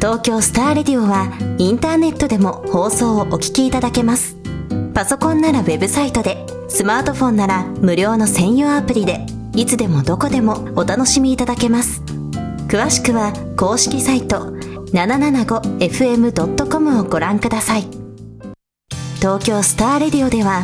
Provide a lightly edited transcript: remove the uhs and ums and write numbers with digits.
東京スターレディオはインターネットでも放送をお聞きいただけます。パソコンならウェブサイトで、スマートフォンなら無料の専用アプリで、いつでもどこでもお楽しみいただけます。詳しくは公式サイト 775fm.com をご覧ください。東京スターレディオでは